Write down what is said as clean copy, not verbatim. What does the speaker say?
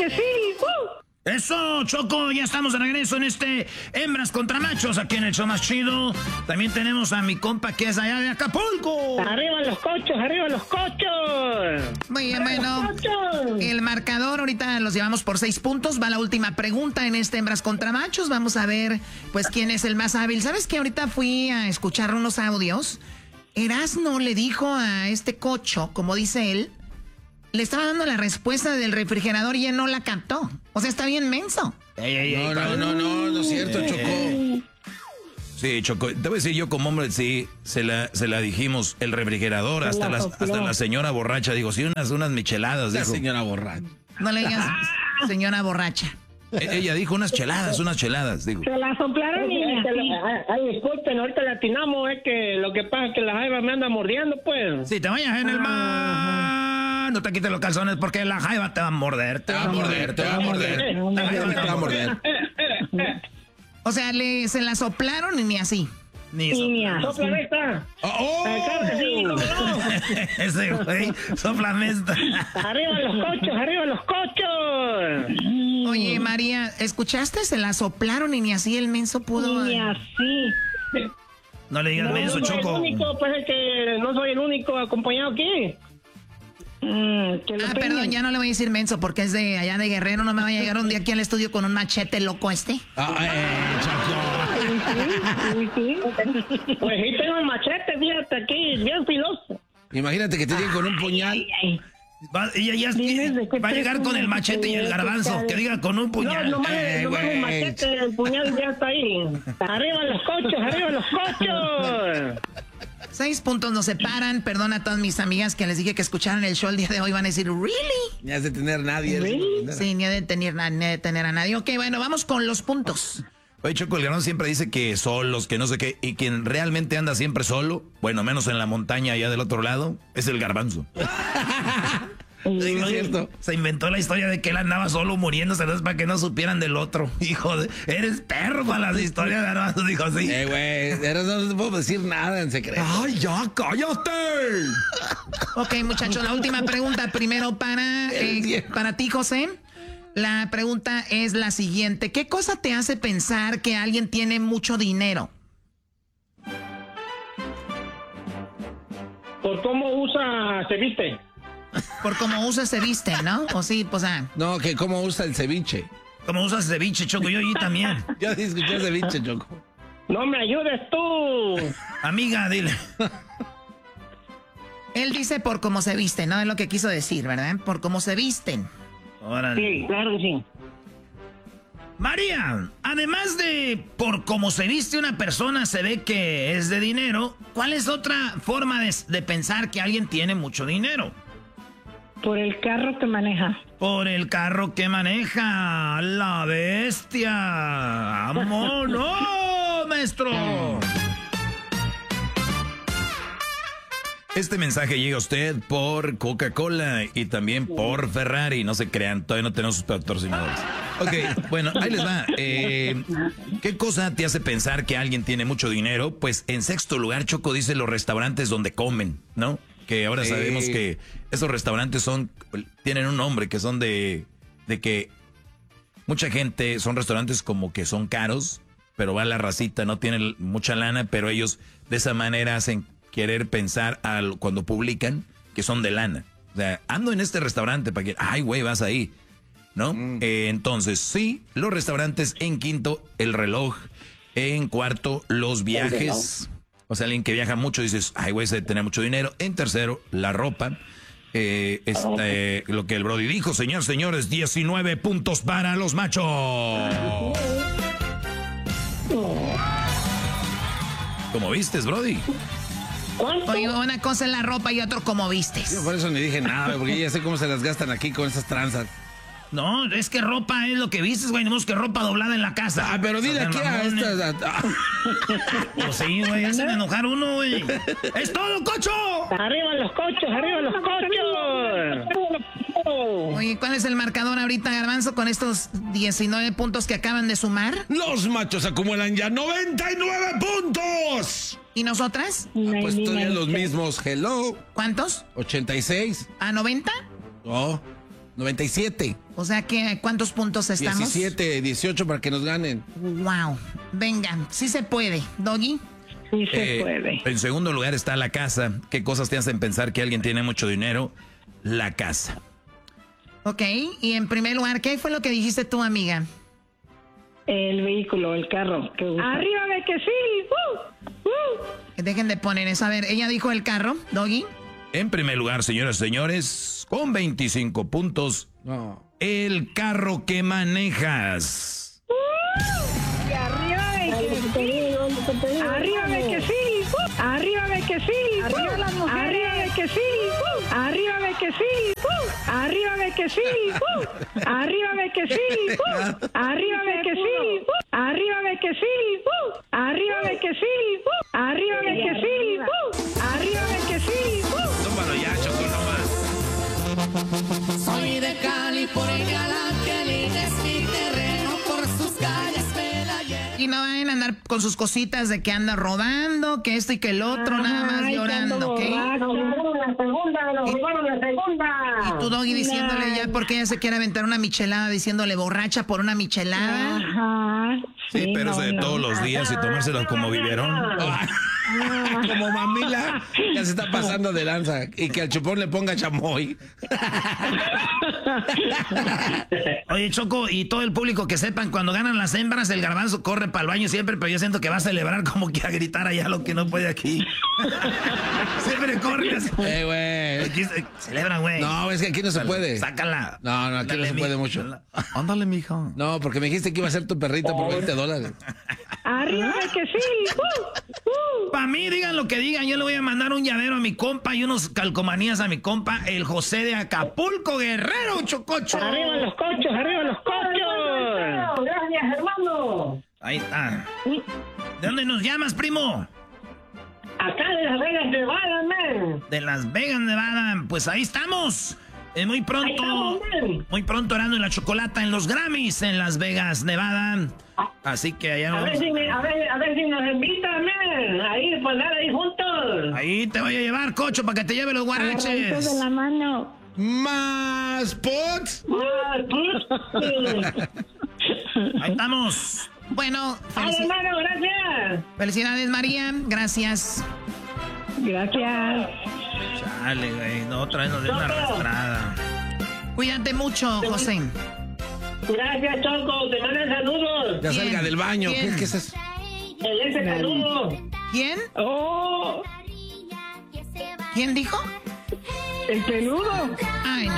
que sí! Eso, Choco, ya estamos de regreso en este Hembras contra Machos, aquí en el show más chido. También tenemos a mi compa que es allá de Acapulco. ¡Arriba los cochos, arriba los cochos! Muy bien, bueno, el marcador ahorita los llevamos por 6 puntos. Va la última pregunta en este Hembras contra Machos. Vamos a ver, pues, quién es el más hábil. ¿Sabes qué? Ahorita fui a escuchar unos audios. Erasno le dijo a este cocho, como dice él, le estaba dando la respuesta del refrigerador y él no la captó. O sea, está bien menso. No es cierto, Choco. Sí, Choco, te voy a decir, yo como hombre, sí, se la dijimos, el refrigerador, hasta la señora borracha, digo, sí, unas micheladas, La dijo. señora borracha. No le digas señora borracha. Ella dijo unas cheladas, digo. Se la soplaron y ay, disculpen, ahorita le atinamos, es que lo que pasa es que la jaiba me anda mordiendo, pues. Si te vayas en el mar, no te quites los calzones porque la jaiba te va a morder. Te va a morder. La jaiba te va a morder. O sea, se la soplaron y ni así. Sopla esta. Claro que sí, ¿cómo no? Ese güey, sóplame esta. Arriba los cochos. Oye, María, ¿escuchaste? Se la soplaron y ni así el menso pudo. Ni así. No le digas menso, no soy Choco. el único, pues es que no soy el único acompañado aquí. Perdón, ya no le voy a decir menso porque es de allá de Guerrero. No me vaya a llegar un día aquí al estudio con un machete loco este. Sí. Pues sí tengo el machete, fíjate aquí, bien filoso. Imagínate que te lleguen con un puñal. Va a llegar con el machete y el garbanzo. Que diga con un puñal. No, nomás el machete, el puñal ya está ahí. Arriba los cochos. 6 puntos nos separan. Perdón a todas mis amigas que les dije que escucharan el show el día de hoy. Van a decir, ¿really? Ni has de tener nadie. Sí, ni de tener a nadie. Ok, bueno, vamos con los puntos. Oye, Choco, el garbanzo siempre dice que solos, que no sé qué. Y quien realmente anda siempre solo, bueno, menos en la montaña allá del otro lado, es el garbanzo. Sí, es cierto. Se inventó la historia de que él andaba solo muriéndose, ¿no? Para que no supieran del otro. Hijo de... Eres perro para las historias, garbanzo, dijo así. Güey, no te puedo decir nada en secreto. ¡Ay, ya, cállate! Ok, muchachos, la última pregunta primero para ti, José. La pregunta es la siguiente. ¿Qué cosa te hace pensar que alguien tiene mucho dinero? Por cómo se viste. Por cómo usa se viste, ¿no? O sí, pues No, que cómo usa el ceviche. ¿Cómo usas ceviche, Choco? Yo también. Yo sí escuché ceviche, Choco. No me ayudes tú. Amiga, dile. Él dice por cómo se visten, ¿no? Es lo que quiso decir, ¿verdad? Por cómo se visten. Órale. Sí, claro que sí. María, además de por cómo se viste una persona se ve que es de dinero, ¿cuál es otra forma de pensar que alguien tiene mucho dinero? Por el carro que maneja. Por el carro que maneja. ¡La bestia! ¡Vámonos, maestro! Este mensaje llega a usted por Coca-Cola y también por Ferrari. No se crean, todavía no tenemos sus patrocinadores. Ok, bueno, ahí les va. ¿Qué cosa te hace pensar que alguien tiene mucho dinero? Pues en sexto lugar, Choco dice los restaurantes donde comen, ¿no? Que ahora sabemos que esos restaurantes tienen un nombre, que son de que mucha gente, son restaurantes como que son caros, pero va la racita, no tienen mucha lana, pero ellos de esa manera hacen querer pensar cuando publican que son de lana. O sea, ando en este restaurante para que, ay, güey, vas ahí, ¿no? Entonces, sí, los restaurantes. En quinto, el reloj. En cuarto, los viajes. O sea, alguien que viaja mucho, dices, ay, güey, se tiene mucho dinero. En tercero, la ropa. Lo que el Brody dijo, señores, 19 puntos para los machos. ¿Cómo vistes, Brody? Oye, una cosa es la ropa y otro como vistes. Yo por eso ni dije nada, porque ya sé cómo se las gastan aquí con esas tranzas. No, es que ropa es lo que vistes, güey. No es que ropa doblada en la casa. Ah, pero dile aquí a estas. Pues sí, güey, hacen enojar uno, güey. ¡Es todo, cocho! ¡Arriba los cochos, arriba los cochos! Oye, ¿cuál es el marcador ahorita, Garbanzo, con estos 19 puntos que acaban de sumar? Los machos acumulan ya 99 puntos. ¿Y nosotras? Pues todavía los mismos. Hello. ¿Cuántos? 86. ¿A 90? Oh. 97. O sea que, ¿cuántos puntos estamos? 17, 18 para que nos ganen. Wow. Venga, sí se puede. ¿Doggy? Sí se puede. En segundo lugar está la casa. ¿Qué cosas te hacen pensar que alguien tiene mucho dinero? La casa. Ok, y en primer lugar, ¿qué fue lo que dijiste tú, amiga? El vehículo, el carro. ¡Arriba de que sí! Dejen de poner eso. A ver, ella dijo el carro, Doggy. En primer lugar, señoras y señores, con 25 puntos, el carro que manejas. Y arriba de que sí. Arriba de que sí. Arriba de que sí. Arriba las mujeres. Arriba de que sí. Arriba de que sí. Arriba de que sí. Arriba de que sí. Arriba de que sí. Arriba de que sí. Arriba de que sí. Arriba de que sí. Arriba de que sí. Tómalo ya, Choco, nomás. Soy de Cali, por el galán que libre es mi terreno, por sus calles me la llevo. Y no vayan a andar con sus cositas de que anda robando, que esto y que el otro, nada más llorando, ¿ok? Y tú, Doggy, diciéndole ya porque ella se quiere aventar una michelada, diciéndole borracha por una michelada. Ajá. Sí, pero eso de todos los días y tomárselos como vivieron. Como mamila, ya se está pasando de lanza. Y que al chupón le ponga chamoy. Oye, Choco, y todo el público que sepan, cuando ganan las hembras, el garbanzo corre para el baño siempre, pero yo siento que va a celebrar como que a gritar allá lo que no puede aquí. Siempre corre así. Güey. Aquí celebran, güey. No, es que aquí no se puede. Sácala. No, aquí Ándale, no se puede mucho. Ándale, mija. No, porque me dijiste que iba a ser tu perrita por $20. Arriba de que sí. Para mí, digan lo que digan, yo le voy a mandar un llavero a mi compa y unos calcomanías a mi compa, el José de Acapulco, Guerrero, Chococho. ¡Arriba los cochos! ¡Arriba los cochos! Gracias, hermano. Ahí está. ¿De dónde nos llamas, primo? Acá de Las Vegas, Nevada, man. De Las Vegas, Nevada. Pues ahí estamos. Muy pronto Erasmo y la Chocolata en los Grammys en Las Vegas, Nevada. Así que allá A ver si nos invitan, man. Ahí, pues nada, ahí juntos. ahí te voy a llevar, Cocho, para que te lleve los Agarraditos guaraches. de la mano. Más pots. Ahí estamos. Bueno, ¡Ay, hermano, gracias! felicidades, María. Gracias. Gracias. Chale, güey. No, otra vez nos dio una arrastrada. Cuídate mucho, José. Gracias, Choco. Te mandan saludos. Ya ¿Quién? salga del baño. ¿Quién? ¿Qué es eso? Ese saludo. ¿Quién? Oh, ¿Quién dijo? el peludo. Ay, no.